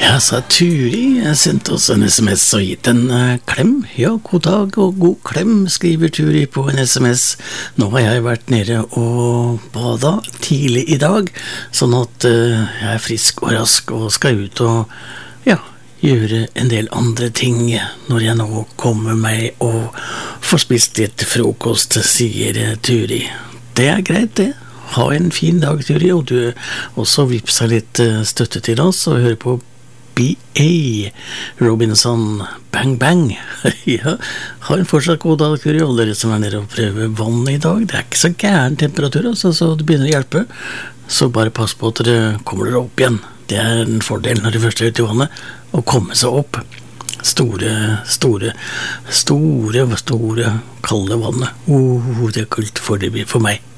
Ja, sa Turi, jeg sendte oss en sms og gitt en klem. Ja, god dag og god klem, skriver Turi på en sms. Nå har jeg vært nede og bada tidlig i dag, sånn at jeg er frisk og rask og skal ut og, ja, gjøre en del andre ting når jeg nå kommer meg og får spist litt frokost, sier Turi. Det er greit det. Ha en fin dag, Turi, og du også vipsa litt støtte til oss og hører på B.A. Robinson, Bang Bang. Ja, ha en fortsatt god dag, Turi, og dere som er nede og prøver vann i dag. Det er ikke så gæren temperatur, altså, så det begynner å hjelpe. Så bare pass på at dere kommer dere opp igjen. Det er en fordel når de først er ute i vannet, å komme seg opp. Store kalde vannet. Det er kult for meg.